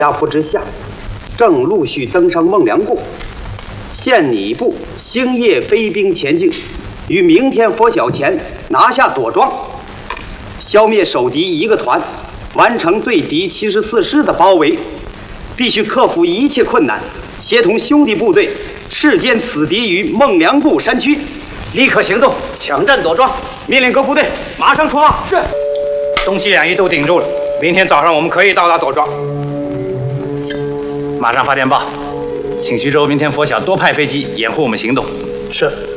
压迫之下，正陆续登上孟良崮。现拟部星夜飞兵前进，于明天拂晓前拿下朵庄，消灭守敌一个团，完成对敌74师的包围。必须克服一切困难，协同兄弟部队誓歼此敌于孟良崮山区，立刻行动，抢占朵庄。命令各部队马上出发。是。 东西两翼都顶住了，明天早上我们可以到达朵庄。马上发电报，请徐州明天拂晓多派飞机掩护我们行动。 是。